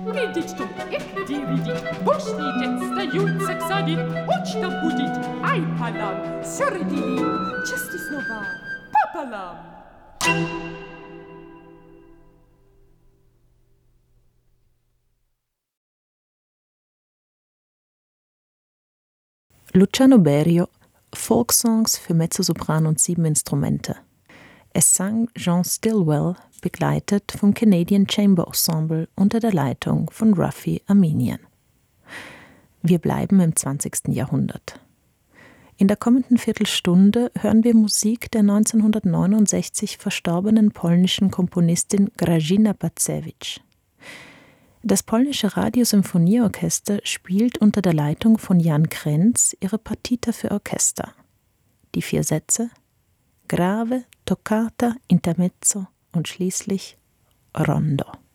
Придіть тут, дивідіть, почніть, стаються ксадіть, очта будіть, ай палам, середині, часті снова, пополам. Luciano Berio, Folksongs für Mezzosoprano und 7 Instrumente. Es sang Jean Stillwell, begleitet vom Canadian Chamber Ensemble unter der Leitung von Ruffy Armenian. Wir bleiben im 20. Jahrhundert. In der kommenden Viertelstunde hören wir Musik der 1969 verstorbenen polnischen Komponistin Grażyna Bacewicz. Das polnische Radiosymphonieorchester spielt unter der Leitung von Jan Krenz ihre Partita für Orchester. Die 4 Sätze: Grave, Toccata, Intermezzo und schließlich Rondo.